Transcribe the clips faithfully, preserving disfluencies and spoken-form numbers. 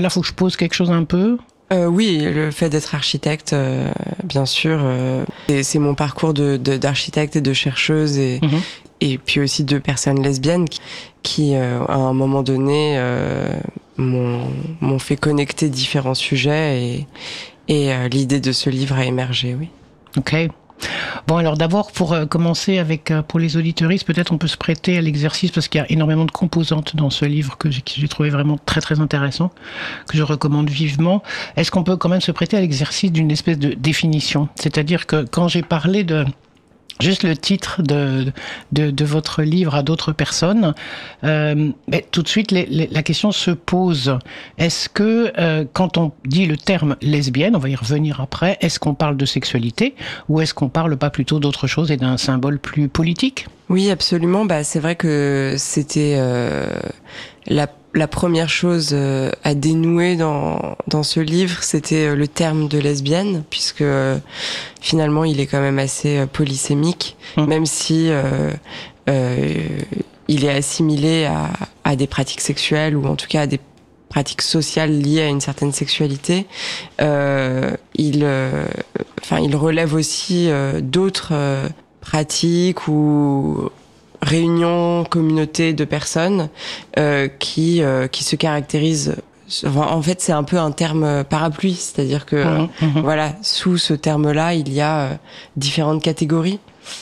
Là, il faut que je pose quelque chose un peu. Euh, oui, le fait d'être architecte, euh, bien sûr, euh, c'est, c'est mon parcours de, de, d'architecte et de chercheuse, et, mmh. et puis aussi de personnes lesbiennes qui, qui euh, à un moment donné, euh, m'ont, m'ont fait connecter différents sujets, et, et euh, l'idée de ce livre a émergé, oui. Ok. Bon, alors d'abord, pour euh, commencer avec, euh, pour les auditeuristes, peut-être on peut se prêter à l'exercice, parce qu'il y a énormément de composantes dans ce livre que j'ai, que j'ai trouvé vraiment très très intéressant, que je recommande vivement. Est-ce qu'on peut quand même se prêter à l'exercice d'une espèce de définition ? C'est-à-dire que quand j'ai parlé de juste le titre de, de, de votre livre à d'autres personnes, euh, mais tout de suite les, les, la question se pose. Est-ce que euh, quand on dit le terme lesbienne, on va y revenir après, est-ce qu'on parle de sexualité ou est-ce qu'on parle pas plutôt d'autre chose et d'un symbole plus politique ? Oui, absolument. Bah, c'est vrai que c'était euh, la La première chose euh, à dénouer dans dans ce livre, c'était euh, le terme de lesbienne, puisque euh, finalement il est quand même assez euh, polysémique, mmh. même si euh, euh, il est assimilé à, à des pratiques sexuelles, ou en tout cas à des pratiques sociales liées à une certaine sexualité. Euh, il, enfin, euh, il relève aussi euh, d'autres euh, pratiques ou réunions, communautés de personnes euh, qui euh, qui se caractérisent. Enfin, en fait, c'est un peu un terme parapluie, c'est-à-dire que mmh, mmh. voilà, sous ce terme-là, il y a euh, différentes catégories.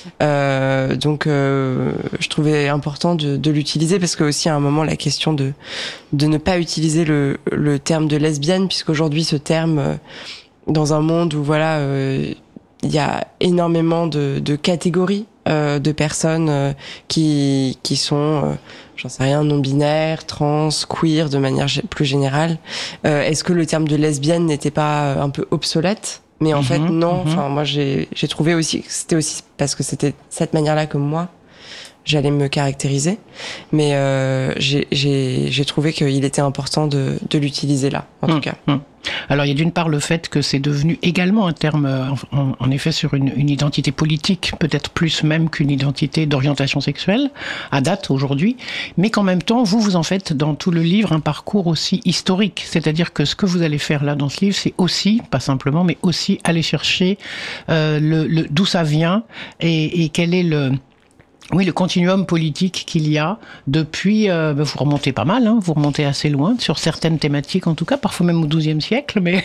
Euh, donc, euh, je trouvais important de, de l'utiliser, parce que aussi à un moment la question de de ne pas utiliser le le terme de lesbienne, puisqu'aujourd'hui ce terme, euh, dans un monde où voilà, euh, il y a énormément de de catégories Euh, de personnes euh, qui qui sont, euh, j'en sais rien, non-binaires, trans, queer, de manière g- plus générale. Euh, est-ce que le terme de lesbienne n'était pas un peu obsolète ? Mais en mmh, fait, non. Enfin, mmh. moi, j'ai j'ai trouvé aussi que c'était aussi parce que c'était cette manière-là que moi j'allais me caractériser. Mais euh, j'ai j'ai j'ai trouvé qu'il était important de de l'utiliser là, en mmh, tout cas. Mmh. Alors, il y a d'une part le fait que c'est devenu également un terme, en, en effet, sur une, une identité politique, peut-être plus même qu'une identité d'orientation sexuelle, à date, aujourd'hui, mais qu'en même temps, vous, vous en faites dans tout le livre un parcours aussi historique. C'est-à-dire que ce que vous allez faire là dans ce livre, c'est aussi, pas simplement, mais aussi aller chercher euh, le, le, d'où ça vient et, et quel est le... Oui, le continuum politique qu'il y a depuis, euh, vous remontez pas mal, hein, vous remontez assez loin, sur certaines thématiques en tout cas, parfois même au douzième siècle, mais...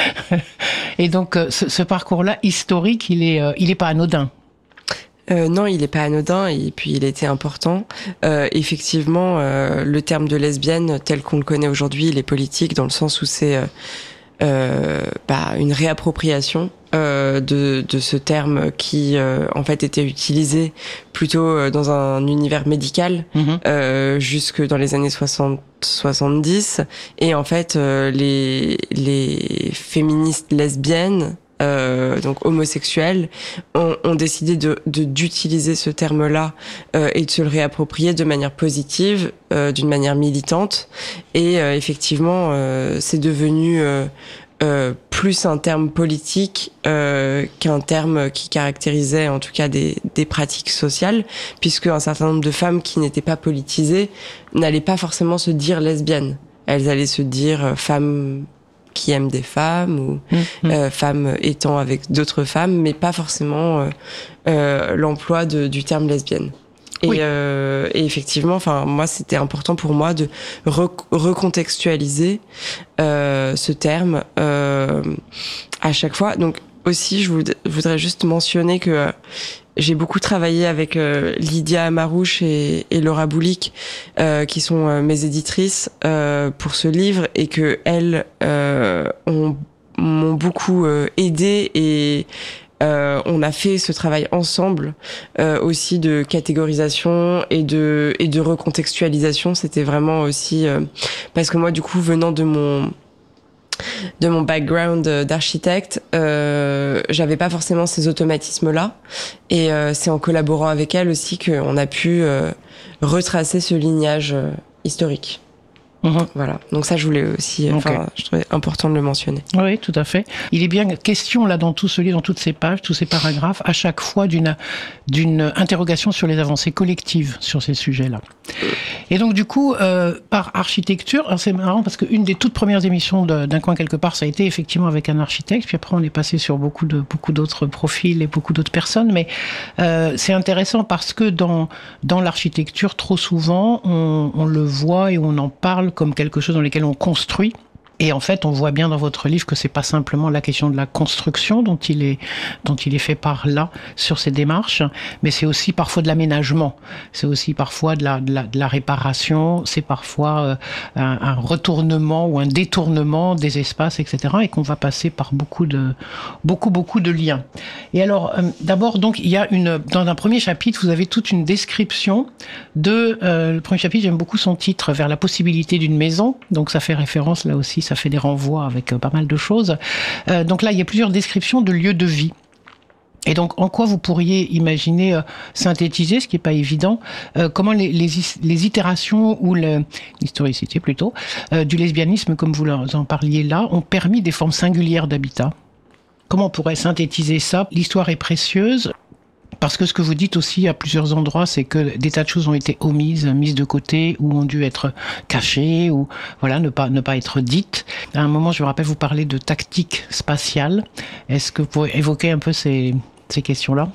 Et donc, ce, ce parcours-là, historique, il est, euh, il est pas anodin. Euh, non, il est pas anodin, et puis il était important. Euh, effectivement, euh, le terme de lesbienne, tel qu'on le connaît aujourd'hui, il est politique, dans le sens où c'est euh, euh, bah, une réappropriation Euh, de, de ce terme qui euh, en fait était utilisé plutôt euh, dans un univers médical mmh. euh, jusque dans les années soixante soixante-dix, et en fait euh, les les féministes lesbiennes euh, donc homosexuelles ont, ont décidé de, de d'utiliser ce terme-là euh, et de se le réapproprier de manière positive, euh, d'une manière militante, et euh, effectivement euh, c'est devenu euh, Euh, plus un terme politique euh, qu'un terme qui caractérisait en tout cas des, des pratiques sociales, puisque un certain nombre de femmes qui n'étaient pas politisées n'allaient pas forcément se dire lesbiennes. Elles allaient se dire euh, femmes qui aiment des femmes, ou mmh. euh, femmes étant avec d'autres femmes, mais pas forcément euh, euh, l'emploi de, du terme lesbienne. Et, oui. euh, et effectivement, enfin moi c'était important pour moi de re- recontextualiser euh, ce terme euh, à chaque fois. Donc aussi, je voud- voudrais juste mentionner que euh, j'ai beaucoup travaillé avec euh, Lydia Amarouche et, et Laura Boulic, euh, qui sont euh, mes éditrices euh, pour ce livre, et que elles euh, ont, m'ont beaucoup euh, aidée, et Euh, on a fait ce travail ensemble euh, aussi de catégorisation et de et de recontextualisation. C'était vraiment aussi euh, parce que moi, du coup, venant de mon de mon background d'architecte, euh, j'avais pas forcément ces automatismes-là, et euh, c'est en collaborant avec elle aussi qu'on a pu euh, retracer ce lignage euh, historique. Mmh. Voilà. Donc ça, je voulais aussi, enfin, okay. je trouvais important de le mentionner. Oui, tout à fait. Il est bien question là dans tout ce livre, dans toutes ces pages, tous ces paragraphes, à chaque fois d'une d'une interrogation sur les avancées collectives sur ces sujets-là. Et donc du coup, euh, par architecture, alors c'est marrant parce qu'une des toutes premières émissions de, d'un coin quelque part, ça a été effectivement avec un architecte, puis après on est passé sur beaucoup de beaucoup d'autres profils et beaucoup d'autres personnes, mais euh, c'est intéressant parce que dans dans l'architecture, trop souvent, on, on le voit et on en parle comme quelque chose dans lequel on construit. Et en fait, on voit bien dans votre livre que c'est pas simplement la question de la construction dont il est, dont il est fait part là, sur ces démarches, mais c'est aussi parfois de l'aménagement. C'est aussi parfois de la, de la, de la réparation. C'est parfois euh, un, un retournement ou un détournement des espaces, et cetera. Et qu'on va passer par beaucoup de, beaucoup, beaucoup de liens. Et alors, euh, d'abord, donc, il y a une, dans un premier chapitre, vous avez toute une description de, euh, le premier chapitre, j'aime beaucoup son titre, Vers la possibilité d'une maison. Donc, ça fait référence là aussi. Ça fait des renvois avec euh, pas mal de choses. Euh, donc là, il y a plusieurs descriptions de lieux de vie. Et donc, en quoi vous pourriez imaginer euh, synthétiser, ce qui n'est pas évident, euh, comment les, les, les itérations ou le, l'historicité plutôt, euh, du lesbianisme, comme vous en parliez là, ont permis des formes singulières d'habitat. Comment on pourrait synthétiser ça? L'histoire est précieuse. Parce que ce que vous dites aussi à plusieurs endroits, c'est que des tas de choses ont été omises, mises de côté, ou ont dû être cachées, ou voilà, ne pas ne pas être dites. À un moment, je me rappelle, vous parlez de tactique spatiale. Est-ce que vous pouvez évoquer un peu ces ces questions-là?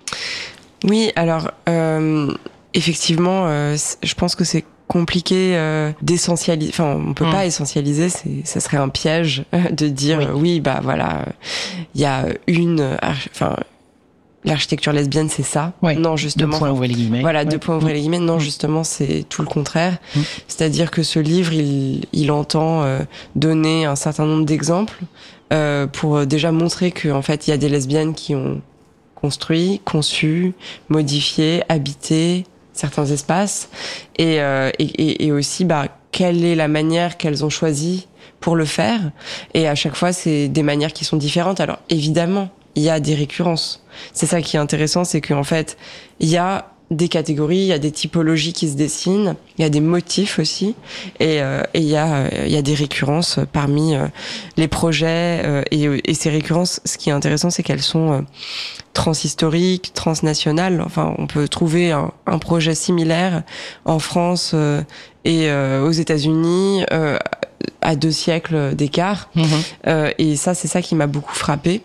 Oui, alors euh, effectivement, euh, je pense que c'est compliqué euh, d'essentialiser. Enfin, on peut mmh. pas essentialiser. C'est, ça serait un piège de dire oui, euh, oui bah voilà, il y a une, enfin. L'architecture lesbienne, c'est ça. Ouais. Non, justement. Deux points ouvrez les guillemets. Voilà, ouais. deux points ouvrez mmh. les guillemets. Non, justement, c'est tout le contraire. Mmh. C'est-à-dire que ce livre, il, il entend euh, donner un certain nombre d'exemples euh, pour déjà montrer qu'en fait, il y a des lesbiennes qui ont construit, conçu, modifié, habité certains espaces, et, euh, et, et, et aussi, bah, quelle est la manière qu'elles ont choisi pour le faire. Et à chaque fois, c'est des manières qui sont différentes. Alors, évidemment, il y a des récurrences. C'est ça qui est intéressant, c'est qu'en fait, il y a des catégories, il y a des typologies qui se dessinent, il y a des motifs aussi, et euh, et il y a euh, il y a des récurrences parmi euh, les projets, euh, et et ces récurrences, ce qui est intéressant, c'est qu'elles sont euh, transhistoriques, transnationales. Enfin, on peut trouver un, un projet similaire en France euh, et euh, aux États-Unis euh, à deux siècles d'écart. Mmh. Euh, et ça, c'est ça qui m'a beaucoup frappée.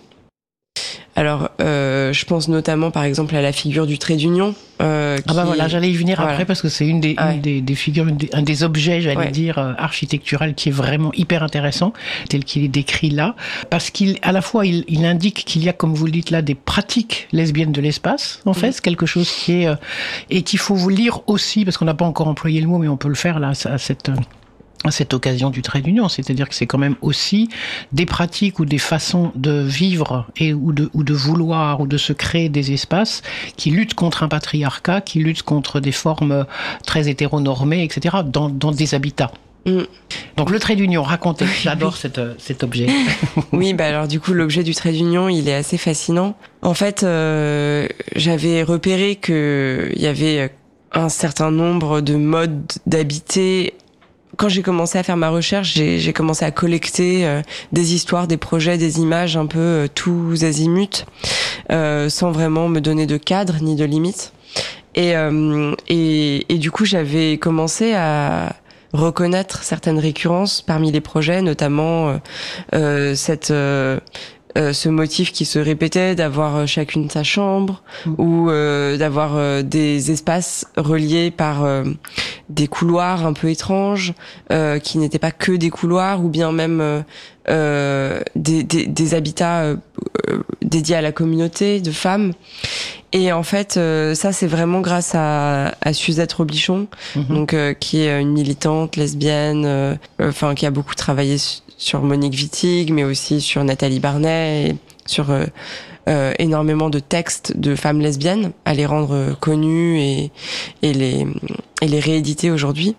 Alors, euh, je pense notamment, par exemple, à la figure du trait d'union. Euh, ah bah voilà, j'allais y venir voilà. après parce que c'est une des, ouais. une des, des figures, une des, un des objets, j'allais ouais. dire, euh, architectural qui est vraiment hyper intéressant, tel qu'il est décrit là, parce qu'il, à la fois, il, il indique qu'il y a, comme vous le dites là, des pratiques lesbiennes de l'espace. En mmh. fait, c'est quelque chose qui est euh, et qu'il faut vous lire aussi, parce qu'on n'a pas encore employé le mot, mais on peut le faire là à cette. Euh, à cette occasion du trait d'union, c'est-à-dire que c'est quand même aussi des pratiques ou des façons de vivre et ou de ou de vouloir ou de se créer des espaces qui luttent contre un patriarcat, qui luttent contre des formes très hétéronormées, et cetera dans dans des habitats. Mm. Donc le trait d'union, racontez. J'adore cet cet objet. Oui, bah alors du coup l'objet du trait d'union, il est assez fascinant. En fait, euh, j'avais repéré que il y avait un certain nombre de modes d'habiter. Quand j'ai commencé à faire ma recherche, j'ai, j'ai commencé à collecter euh, des histoires, des projets, des images un peu euh, tous azimuts, euh, sans vraiment me donner de cadre ni de limite. Et, euh, et, et du coup, j'avais commencé à reconnaître certaines récurrences parmi les projets, notamment euh, euh, cette... Euh, Euh, ce motif qui se répétait d'avoir chacune sa chambre mmh. ou euh, d'avoir euh, des espaces reliés par euh, des couloirs un peu étranges euh, qui n'étaient pas que des couloirs ou bien même euh, euh, des, des, des habitats euh, euh, dédiés à la communauté de femmes. Et en fait, euh, ça c'est vraiment grâce à, à Suzette Robichon, mmh. donc euh, qui est une militante lesbienne, euh, enfin qui a beaucoup travaillé su- sur Monique Wittig, mais aussi sur Nathalie Barnet, et sur euh, euh, énormément de textes de femmes lesbiennes, à les rendre connues et, et, les, et les rééditer aujourd'hui.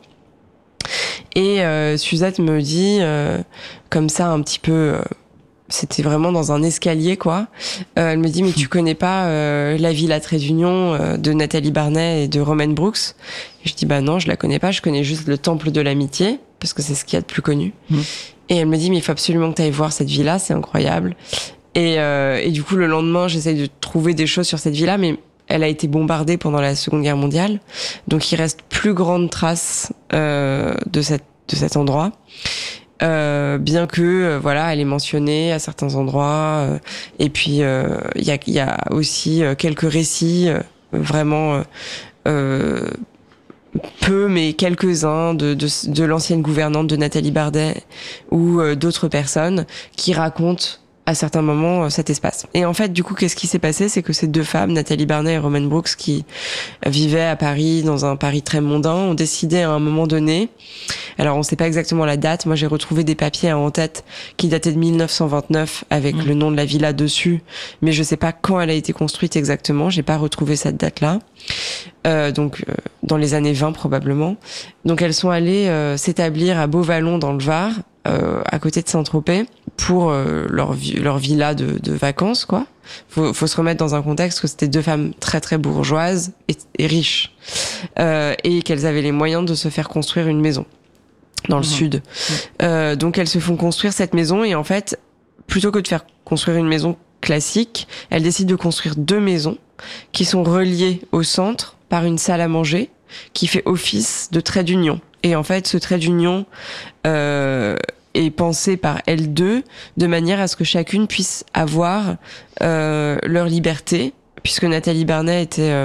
Et euh, Suzette me dit, euh, comme ça un petit peu... Euh, c'était vraiment dans un escalier, quoi. Euh, elle me dit, mais tu connais pas euh, La Ville à trait d'union euh, de Nathalie Barnet et de Romaine Brooks? Et je dis, bah non, je la connais pas, je connais juste le Temple de l'Amitié, parce que c'est ce qu'il y a de plus connu. Mmh. Et elle me dit, mais il faut absolument que tu ailles voir cette villa, c'est incroyable. Et, euh, et du coup, le lendemain, j'essaye de trouver des choses sur cette villa, mais elle a été bombardée pendant la Seconde Guerre mondiale, donc il reste plus grande trace euh, de cette de cet endroit. Euh, bien que euh, voilà, elle est mentionnée à certains endroits, euh, et puis il euh, y a il y a aussi euh, quelques récits euh, vraiment euh, euh, peu, mais quelques-uns de, de, de l'ancienne gouvernante de Nathalie Bardet ou euh, d'autres personnes qui racontent à certains moments euh, cet espace. Et en fait, du coup, qu'est-ce qui s'est passé? C'est que ces deux femmes, Nathalie Barnet et Romaine Brooks, qui vivaient à Paris, dans un Paris très mondain, ont décidé à un moment donné, alors on ne sait pas exactement la date, moi j'ai retrouvé des papiers en tête qui dataient de mille neuf cent vingt-neuf avec mmh. le nom de la villa dessus, mais je ne sais pas quand elle a été construite exactement, j'ai pas retrouvé cette date-là. Euh, donc euh, dans les années vingt probablement. Donc elles sont allées euh, s'établir à Beauvallon dans le Var, euh, à côté de Saint-Tropez, pour euh, leur vi- leur villa de, de vacances, quoi. Faut, faut se remettre dans un contexte que c'était deux femmes très très bourgeoises et, et riches, euh, et qu'elles avaient les moyens de se faire construire une maison dans le mmh. sud. Mmh. Euh, donc elles se font construire cette maison, et en fait, plutôt que de faire construire une maison classique, elles décident de construire deux maisons qui sont reliées au centre par une salle à manger qui fait office de trait d'union. Et en fait, ce trait d'union euh, est pensé par elles deux de manière à ce que chacune puisse avoir euh, leur liberté, puisque Nathalie Barnet était euh,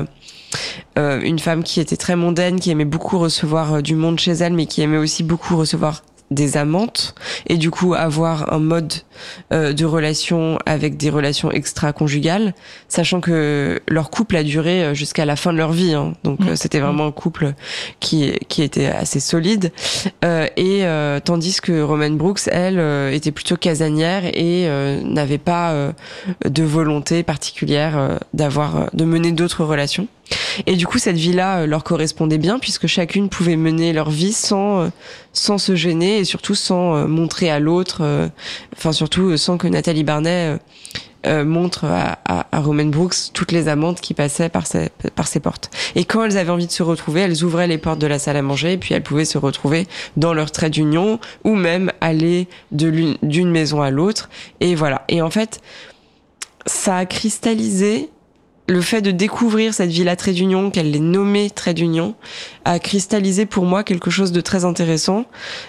euh, une femme qui était très mondaine, qui aimait beaucoup recevoir euh, du monde chez elle, mais qui aimait aussi beaucoup recevoir des amantes, et du coup avoir un mode euh, de relation avec des relations extra-conjugales, sachant que leur couple a duré jusqu'à la fin de leur vie, hein. Donc mmh. euh, c'était vraiment un couple qui qui était assez solide, euh, et euh, tandis que Romaine Brooks, elle, euh, était plutôt casanière et euh, n'avait pas euh, de volonté particulière euh, d'avoir de mener d'autres relations. Et du coup, cette vie-là leur correspondait bien, puisque chacune pouvait mener leur vie sans sans se gêner, et surtout sans montrer à l'autre, euh, enfin surtout sans que Nathalie Barnet euh, montre à, à, à Romaine Brooks toutes les amantes qui passaient par ses, par ses portes. Et quand elles avaient envie de se retrouver, elles ouvraient les portes de la salle à manger, et puis elles pouvaient se retrouver dans leur trait d'union, ou même aller de l'une, d'une maison à l'autre. Et voilà. Et en fait, ça a cristallisé. Le fait de découvrir cette villa Trait d'Union, qu'elle l'ait nommée Trait d'Union, a cristallisé pour moi quelque chose de très intéressant.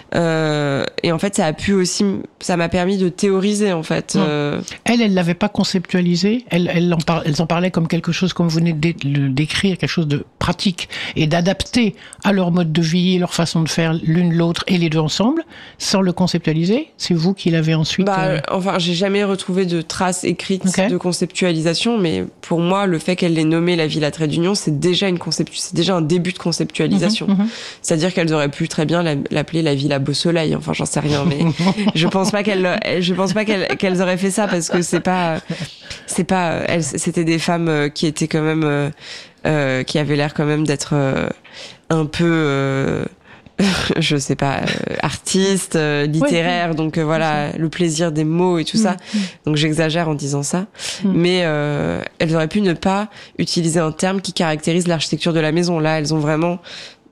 Euh, et en fait, ça a pu aussi, ça m'a permis de théoriser, en fait. Euh... Elle, elle l'avait pas conceptualisé. Elle, elle en par, elles en parlaient comme quelque chose, comme vous venez de le décrire, quelque chose de pratique et d'adapter à leur mode de vie, leur façon de faire l'une l'autre et les deux ensemble, sans le conceptualiser. C'est vous qui l'avez ensuite. Bah, euh... enfin, j'ai jamais retrouvé de traces écrites okay. de conceptualisation, mais pour moi, le fait qu'elle l'ait nommée la Villa Trait d'Union, c'est déjà une concept... c'est déjà un début de conceptualisation. Mmh, mmh. C'est-à-dire qu'elles auraient pu très bien l'appeler la Villa Beau Soleil. Enfin, j'en sais rien, mais je pense pas qu'elles, je pense pas qu'elles, qu'elles auraient fait ça, parce que c'est pas, c'est pas, elles, c'était des femmes qui étaient quand même, euh, euh, qui avaient l'air quand même d'être euh, un peu. Euh, je sais pas, euh, artiste, euh, littéraire, oui, donc euh, voilà, le plaisir des mots et tout mmh, ça. Mmh. Donc j'exagère en disant ça, mmh. mais euh, elles auraient pu ne pas utiliser un terme qui caractérise l'architecture de la maison. Là, elles ont vraiment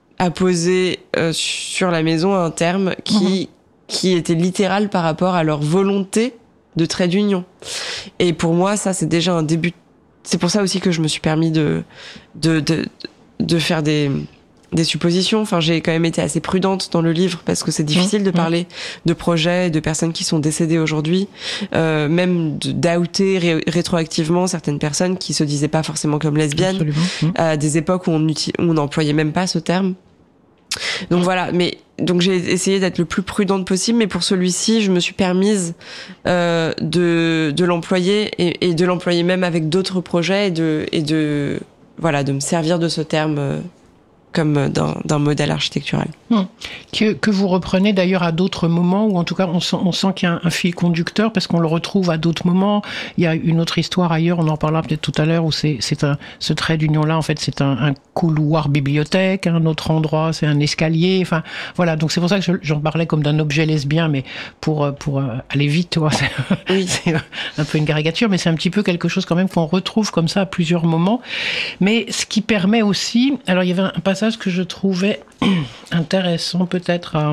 apposé euh, sur la maison un terme qui mmh. qui était littéral par rapport à leur volonté de trait d'union. Et pour moi, ça, c'est déjà un début. C'est pour ça aussi que je me suis permis de de de, de faire des des suppositions. Enfin, j'ai quand même été assez prudente dans le livre, parce que c'est difficile mmh, de parler mmh. de projets, de personnes qui sont décédées aujourd'hui, euh, même d'outer ré- rétroactivement certaines personnes qui se disaient pas forcément comme lesbiennes, mmh. à des époques où on uti- où on n'employait même pas ce terme. Donc voilà, mais donc j'ai essayé d'être le plus prudente possible, mais pour celui-ci, je me suis permise euh, de de l'employer et, et de l'employer même avec d'autres projets, et de et de voilà, de me servir de ce terme euh, comme d'un, d'un modèle architectural. Mmh. Que, que vous reprenez d'ailleurs à d'autres moments, ou en tout cas on sent, on sent qu'il y a un, un fil conducteur, parce qu'on le retrouve à d'autres moments. Il y a une autre histoire ailleurs, on en parlera peut-être tout à l'heure, où c'est, c'est un, ce trait d'union-là, en fait, c'est un, un couloir bibliothèque, un autre endroit, c'est un escalier, enfin, voilà. Donc c'est pour ça que je, j'en parlais comme d'un objet lesbien, mais pour, pour aller vite, tu vois, c'est, oui. c'est un peu une caricature, mais c'est un petit peu quelque chose quand même qu'on retrouve comme ça à plusieurs moments. Mais ce qui permet aussi, alors il y avait un passage que je trouvais intéressant peut-être à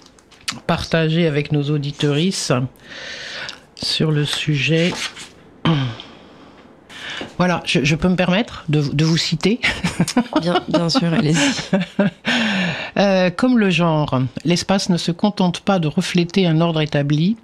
partager avec nos auditrices sur le sujet. Voilà, je, je peux me permettre de, de vous citer. Bien, bien sûr, allez-y. Euh, comme le genre, l'espace ne se contente pas de refléter un ordre établi,